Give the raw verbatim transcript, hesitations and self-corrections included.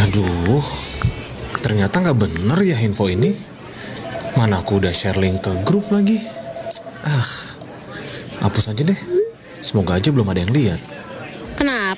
Aduh, ternyata nggak bener ya info ini. Mana aku udah share link ke grup lagi. Ah, hapus aja deh. Semoga aja belum ada yang lihat. Kenapa